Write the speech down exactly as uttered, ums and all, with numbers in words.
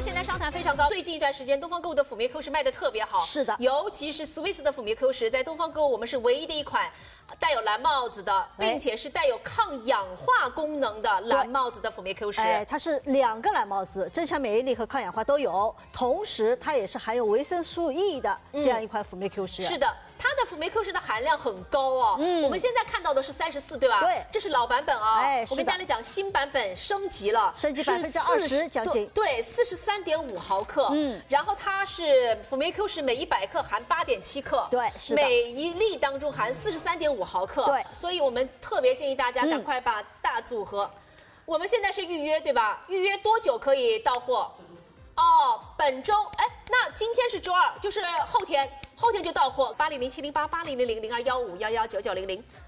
现在商谈非常高。最近一段时间，东方购物的辅酶 Q 十卖的特别好。 是的， 尤其是 Swiss 的辅酶 Q 十，在东方购物我们是唯一的一款带有蓝帽子的，并且是带有抗氧化功能的蓝帽子的辅酶 Q 十。 哎，它是两个蓝帽子，增强免疫力和抗氧化都有，同时它也是含有维生素 E 的这样一款辅酶 Q 十。 是的。 它的辅酶 Q 十的含量很高哦，嗯，我们现在看到的是三十四，对吧？ 对， 这是老版本啊、哦。 哎， 我跟大家讲，新版本升级了， 升级百分之二十将近， 对，四十三点五毫克，嗯，然后它是辅酶 Q 十每一百克含八点七克， 对，是的， 每一粒当中含四十三点五毫克， 对， 所以我们特别建议大家赶快把大组合，嗯、我们现在是预约对吧？预约多久可以到货？哦，本周，哎，那今天是周二，就是后天。 后天就到货，八零零七零八八零零零零二幺五幺幺九九零零。